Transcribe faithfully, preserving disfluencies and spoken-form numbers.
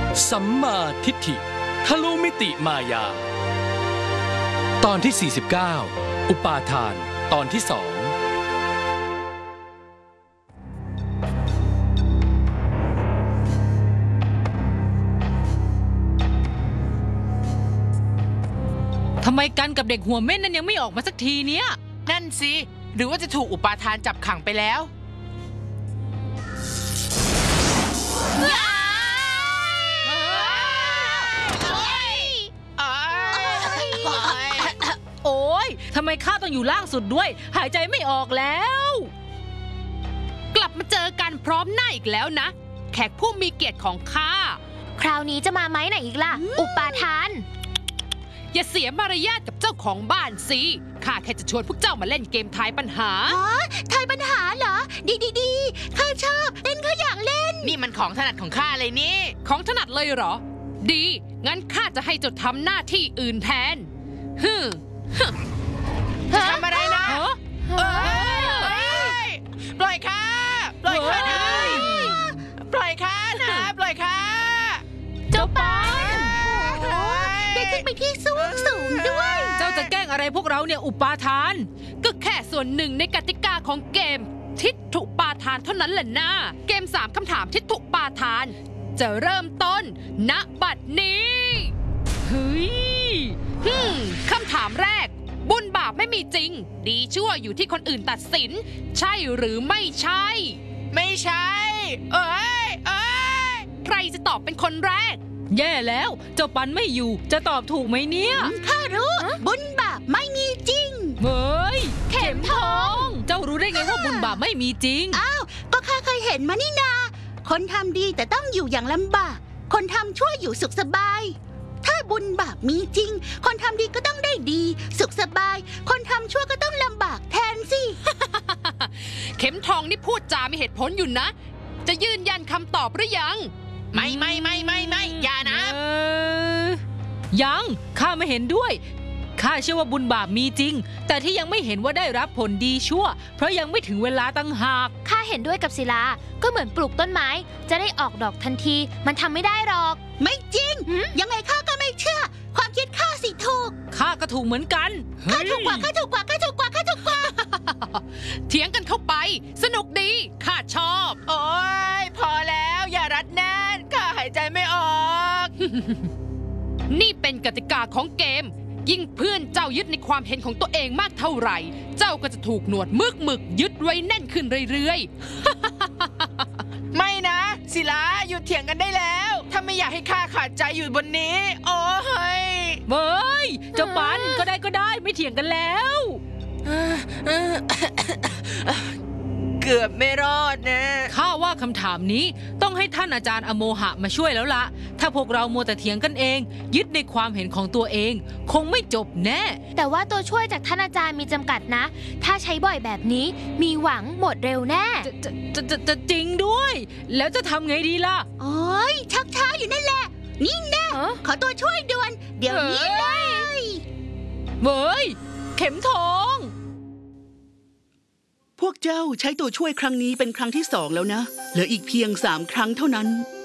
สัมมาทิฏฐิทะลุมิติมายาตอนที่สี่สิบเก้าอุปาทานตอนที่สองทำไมกันกับเด็กหัวเม่นนั้นยังไม่ออกมาสักทีเนี้ยนั่นสิหรือว่าจะถูกอุปาทานจับขังไปแล้วโอ๊ยทำไมข้าต้องอยู่ล่างสุดด้วยหายใจไม่ออกแล้วกลับมาเจอกันพร้อมหน้าอีกแล้วนะแขกผู้มีเกียรติของข้าคราวนี้จะมาไหมไหนอีกล่ะอุปาทานอย่าเสียมารยาทกับเจ้าของบ้านสิข้าแค่จะชวนพวกเจ้ามาเล่นเกมทายปัญหาอ๋อทายปัญหาเหรอดีดีดีข้าชอบเล่นข้าอยากเล่นนี่มันของถนัดของข้าเลยนี่ของถนัดเลยเหรอดีงั้นข้าจะให้เจ้าทำหน้าที่อื่นแทนฮึทำอะไรนะปล่อยข้าปล่อยข้านะปล่อยข้านะปล่อยข้าเจ้าปานได้ขึ้นไปที่สูงสูงด้วยเจ้าจะแกล้งอะไรพวกเราเนี่ยอุปาทานก็แค่ส่วนหนึ่งในกติกาของเกมทิฏฐุปาทานเท่านั้นแหละนะเกมสามคำถามทิฏฐุปาทานจะเริ่มต้นณบัดนี้เฮ้ยฮึมคำถามแรกบุญบาปไม่มีจริงดีชั่วอยู่ที่คนอื่นตัดสินใช่หรือไม่ใช่ไม่ใช่เอ้ยเอ้ยใครจะตอบเป็นคนแรกแย่แล้วเจ้าปันไม่อยู่จะตอบถูกไหมเนี่ยข้ารู้บุญบาปไม่มีจริงเฮ้ยเข็มทองเจ้ารู้ได้ไงว่าบุญบาปไม่มีจริงอ้าวก็ข้าเคยเห็นมานี่นาคนทำดีแต่ต้องอยู่อย่างลำบากคนทำชั่วอยู่สุขสบายถ้าบุญบาปมีจริงคนทำดีก็ต้องได้ดีสุขสบายคนทำชั่วก็ต้องลำบากแทนสิเข็มทองนี่พูดจามีเหตุผลอยู่นะจะยืนยันคำตอบหรือยังไม่ไม่ไม่ไม่ไม่อย่านะยังข้าไม่เห็นด้วยข้าเชื่อว่าบุญบาปมีจริงแต่ที่ยังไม่เห็นว่าได้รับผลดีชั่วเพราะยังไม่ถึงเวลาตั้งหากข้าเห็นด้วยกับศิลาก็เหมือนปลูกต้นไม้จะได้ออกดอกทันทีมันทำไม่ได้หรอกไม่จริงยังไงข้าก็ไม่เชื่อความคิดข้าสิถูกข้าก็ถูกเหมือนกันข้าถูกกว่าข้าถูกกว่าข้าถูกกว่าข้าถูกกว่าเถียงกันเข้าไปสนุกดีข้าชอบโอ๊ยพอแล้วอย่ารัดแน่นข้าหายใจไม่ออกนี่เป็นกติกาของเกมยิ่งเพื่อนเจ้ายึดในความเห็นของตัวเองมากเท่าไหร่เจ้าก็จะถูกหนวดมึกมึกยึดไว้แน่นขึ้นเรื่อยๆไม่นะศิลาหยุดเถียงกันได้แล้วถ้าไม่อยากให้ข้าขาดใจอยู่บนนี้โอ้ยเฮ้ยเจ้าปันก็ได้ก็ได้ไม่เถียงกันแล้วเกือบไม่รอดนะข้าว่าคำถามนี้ต้องให้ท่านอาจารย์อโมหะมาช่วยแล้วล่ะถ้าพวกเรามัวแต่เถียงกันเองยึดในความเห็นของตัวเองคงไม่จบแน่แต่ว่าตัวช่วยจากท่านอาจารย์มีจำกัดนะถ้าใช้บ่อยแบบนี้มีหวังหมดเร็วแน่จะจะจะจะจะจริงด้วยแล้วจะทำไงดีล่ะโอ้ยชักช้าอยู่นั่นแหละนี่แน่ขอตัวช่วยด่วนเดี๋ยวนี้เลยเว้ยเข็มทองพวกเจ้าใช้ตัวช่วยครั้งนี้เป็นครั้งที่สองแล้วนะเหลืออีกเพียงสามครั้งเท่านั้น